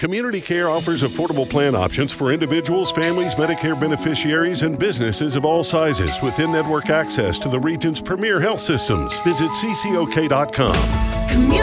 Community Care offers affordable plan options for individuals, families, Medicare beneficiaries, and businesses of all sizes with in-network access to the region's premier health systems. Visit ccok.com.